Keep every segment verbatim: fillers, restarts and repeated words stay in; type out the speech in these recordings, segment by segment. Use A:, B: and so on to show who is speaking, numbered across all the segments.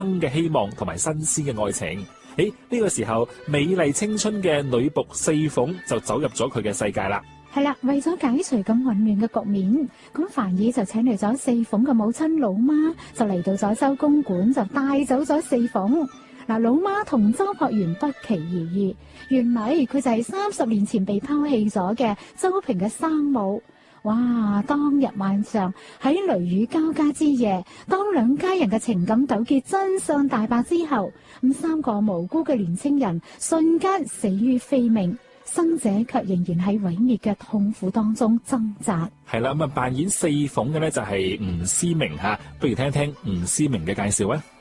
A: 嘅希望同埋新鮮嘅愛情。誒，呢個時候美麗青春嘅女僕四鳳就走入咗佢嘅世界啦。
B: 係啦，為咗解除咁混亂嘅局面，咁凡兒就請嚟咗四鳳嘅母親老媽，就嚟到咗周公館，就帶走咗四鳳。嗱，老媽同周樸園不期而遇，原來佢就係三十年前被拋棄咗嘅周平嘅生母。哇！當日晚上喺雷雨交加之夜，當兩家人嘅情感糾結真相大白之後，咁三個無辜嘅年青人瞬間死於非命。生者卻仍然喺毀滅嘅痛苦當中掙扎。
A: 係啦，咁啊扮演四鳳嘅咧就係吳思明吓，不如聽一聽吳思明嘅介紹啊。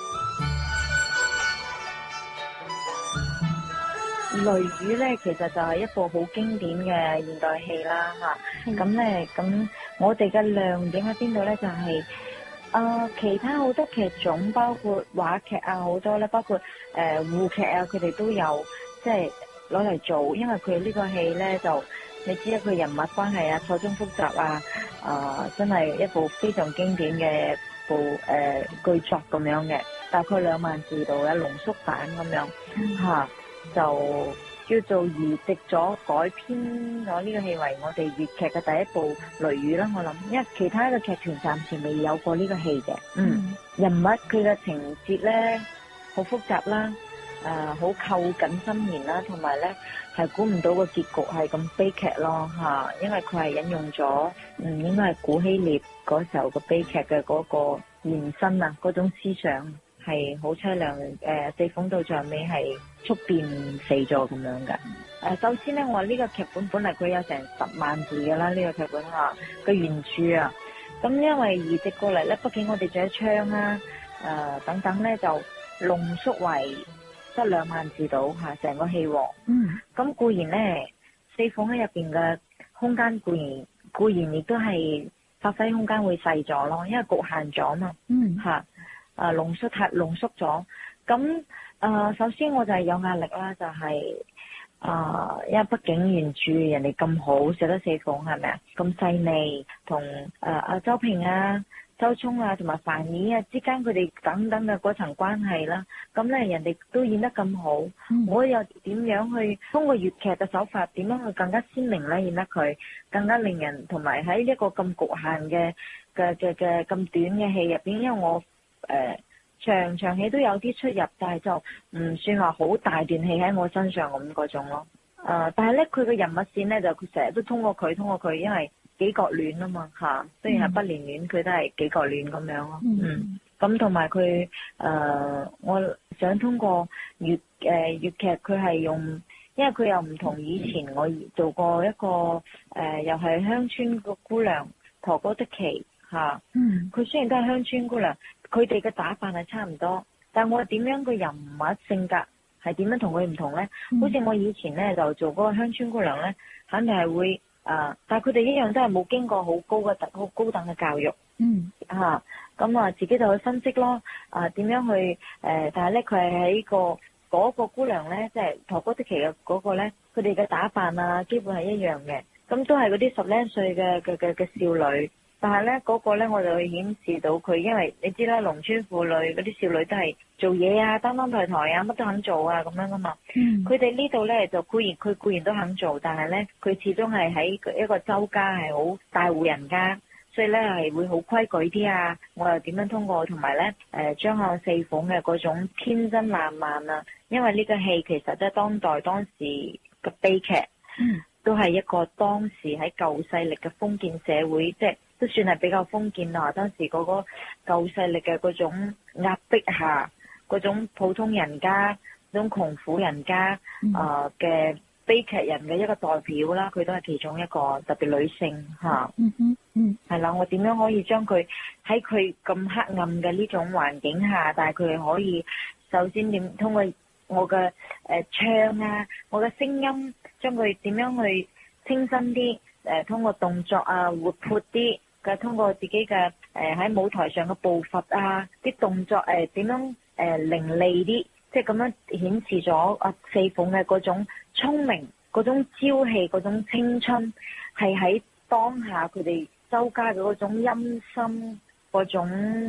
C: 雷雨咧，其實就係一部好經典嘅現代戲啦，吓。咁咧，咁我哋嘅亮點喺邊度咧？就係、是、啊、呃，其他好多劇種，包括話劇啊，好多咧，包括誒滬劇啊，佢哋都有即係攞嚟做。因為佢呢個戲咧，就你知啦，佢人物關係啊，錯綜複雜啊，啊、呃，真係一部非常經典嘅部誒劇作咁樣嘅，大概兩萬字度嘅濃縮版咁樣吓。就叫做移植咗改編咗呢個戲為我哋粵劇嘅第一部《雷雨》啦，我諗，因為其他嘅劇團暫時未有過呢個戲嘅。嗯，人物佢嘅情節咧好複雜啦，誒、呃，好扣緊心弦啦，同埋咧係估唔到個結局係咁悲劇咯吓，因為佢係引用咗，嗯，應該係古希臘嗰時候個悲劇嘅嗰個延伸啊，嗰種思想。係好凄涼，誒、呃，四鳳到最後尾係觸電死咗咁樣嘅。誒、呃，首先咧，我話呢個劇本本嚟佢有成十萬字嘅啦，呢、這個劇本吓個原著啊。咁因為移植過嚟咧，畢竟我哋仲有槍啊，誒、呃、等等咧，就濃縮為得兩萬字到吓，成個戲喎。嗯。咁固然咧，四鳳喺入邊嘅空間固然固然亦都係發揮空間會細咗咯，因為局限咗嘛。嗯。吓。啊，濃縮太濃縮咗，咁啊、呃，首先我就係有壓力啦，就係、是、啊、呃，因為畢竟原著人哋咁好，寫得四鳳係咪啊？咁細膩，同誒阿周平啊、周聰啊，同埋樊姨啊之間佢哋等等嘅嗰層關係啦，咁咧人哋都演得咁好，嗯、我又點樣去通過粵劇嘅手法，點樣去更加鮮明咧演得佢，更加令人同埋喺一個咁局限嘅嘅嘅嘅咁短嘅戲入邊，因為我。誒、呃，場場戲都有啲出入，但係就唔算話好大段戲喺我身上咁嗰種咯。誒、呃，但係咧佢嘅人物線咧就佢成日都通過佢，通過佢，因為幾角戀啊嘛吓，雖然係不連戀，佢都係幾角戀咁樣咯。嗯，咁同埋佢誒，我想通過粵誒粵劇，佢係用，因為佢又唔同以前我做過一個誒、呃，又係鄉村個姑娘陀歌的旗吓。嗯，佢雖然都係鄉村姑娘。佢哋嘅打扮係差唔多，但我點樣個人物性格係點樣同佢唔同咧？嗯、好似我以前咧就做嗰個鄉村姑娘咧，肯定係會啊、呃，但係佢哋一樣都係冇經過好高嘅好高等嘅教育。嗯，嚇咁啊，自己就去分析咯。啊、呃，點樣去誒、呃？但係咧，佢係喺個嗰、嗰個姑娘咧，即係陀歌的旗嘅嗰個咧，佢哋嘅打扮啊，基本係一樣嘅。咁都係嗰啲十零歲嘅嘅嘅嘅少女。但係咧，嗰、那個咧，我就會顯示到佢，因為你知啦，農村婦女嗰啲少女都係做嘢啊，擔擔抬抬啊，乜都肯做啊，咁樣噶嘛。佢哋、嗯、呢度咧就固然佢固然都肯做，但係咧佢始終係喺一個周家係好大戶人家，所以咧係會好規矩啲啊。我又點樣通過同埋咧誒張向四鳳嘅嗰種天真爛漫啊？因為呢個戲其實都係當代當時嘅悲劇，嗯、都係一個當時喺舊勢力嘅封建社會，即係。都算係比較封建啦，當時嗰個舊勢力嘅嗰種壓迫下，嗰種普通人家、嗰種窮苦人家啊嘅、呃、悲劇人嘅一個代表啦，佢都係其中一個特別女性嚇。嗯哼，嗯，係啦，我點樣可以將佢喺佢咁黑暗嘅呢種環境下，但係佢可以首先點通過我嘅誒、呃、唱啊，我嘅聲音，將佢點樣去清新啲，誒、呃、通過動作啊活潑啲。嘅通過自己嘅誒喺舞台上嘅步伐啊，啲動作誒點、呃、樣誒、呃、伶俐啲，即係咁樣顯示咗啊四鳳嘅嗰種聰明、嗰種朝氣、嗰種青春，係喺當下佢哋周家嘅嗰種陰森、嗰種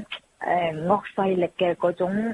C: 誒惡勢力嘅嗰種